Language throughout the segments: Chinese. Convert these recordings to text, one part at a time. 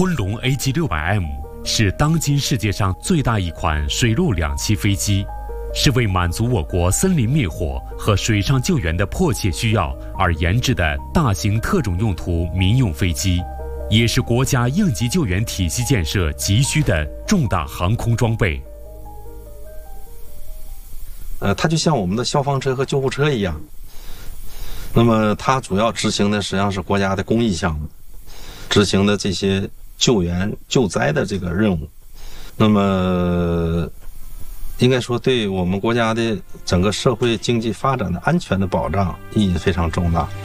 昆龙 AG600M 是当今世界上最大一款水陆两栖飞机，是为满足我国森林灭火和水上救援的迫切需要而研制的大型特种用途民用飞机，也是国家应急救援体系建设急需的重大航空装备。 它就像我们的消防车和救护车一样，那么它主要执行的实际上是国家的公益项目，执行的这些救援救灾的这个任务，那么应该说对我们国家的整个社会经济发展的安全的保障意义非常重大。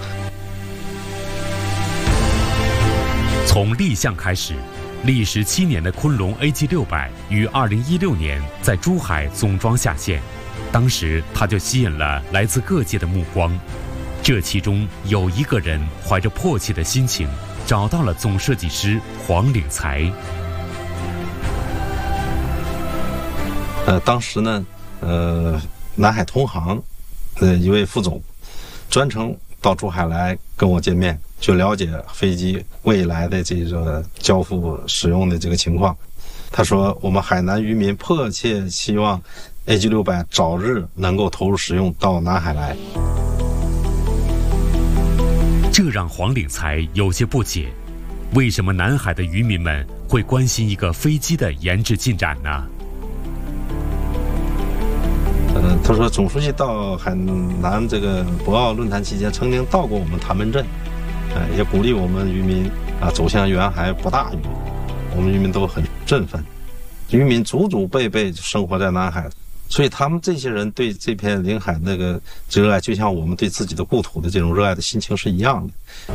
从立项开始，历时7年的昆龙 AG600于2016年在珠海总装下线。当时它就吸引了来自各界的目光，这其中有一个人怀着迫切的心情找到了总设计师黄岭才。 当时呢，南海通航一位副总专程到珠海来跟我见面，就了解飞机未来的这个交付使用的这个情况。他说，我们海南渔民迫切希望 AG600 早日能够投入使用到南海来。 这让黄岭才有些不解，为什么南海的渔民们会关心一个飞机的研制进展呢？ 他说，总书记到海南这个博鳌论坛期间，曾经到过我们潭门镇，也鼓励我们渔民走向远海捕大鱼。我们渔民都很振奋，渔民祖祖辈辈生活在南海，所以他们这些人对这片领海那个热爱，就像我们对自己的故土的这种热爱的心情是一样的。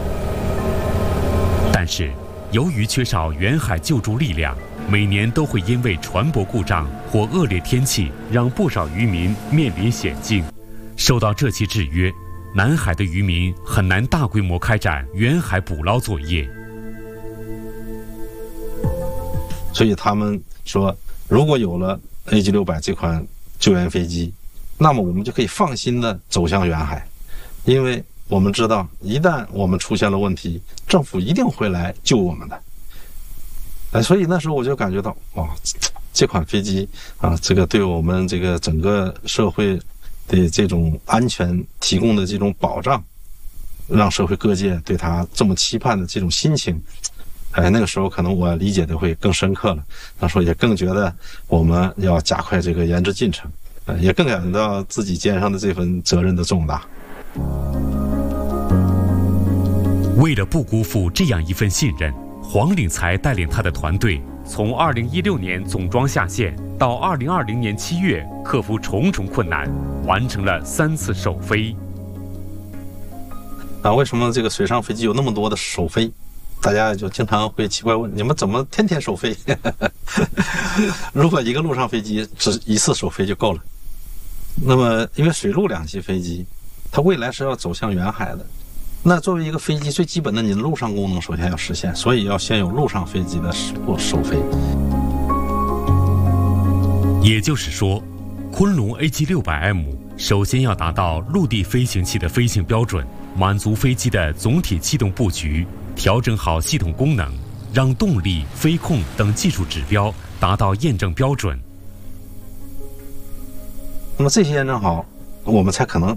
但是，由于缺少远海救助力量，每年都会因为船舶故障或恶劣天气，让不少渔民面临险境。受到这其制约，南海的渔民很难大规模开展远海捕捞作业。 所以他们说，如果有了 AG600 这款救援飞机，那么我们就可以放心的走向远海，因为我们知道，一旦我们出现了问题，政府一定会来救我们的。所以那时候我就感觉到，哇，这款飞机这个对我们这个整个社会的这种安全提供的这种保障，让社会各界对它这么期盼的这种心情。那个时候可能我理解的会更深刻了，那时候也更觉得我们要加快这个研制进程，也更感到自己肩上的这份责任的重大。 为了不辜负这样一份信任，黄岭才带领他的团队从2016年总装下线到2020年7月，克服重重困难，完成了3次首飞。 为什么这个水上飞机有那么多的首飞？大家就经常会奇怪问，你们怎么天天首飞？如果一个陆上飞机只1次首飞就够了。那么因为水陆两栖飞机它未来是要走向远海的，那作为一个飞机最基本的你的陆上功能首先要实现，所以要先有陆上飞机的首飞。 也就是说，昆龙 AG600M 首先要达到陆地飞行器的飞行标准，满足飞机的总体气动布局，调整好系统功能，让动力、飞控等技术指标达到验证标准。 那么这些验证好，我们才可能